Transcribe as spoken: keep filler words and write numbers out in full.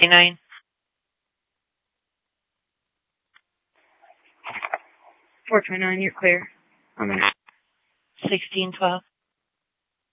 nine. four twenty-nine, you're clear. I'm in. sixteen twelve.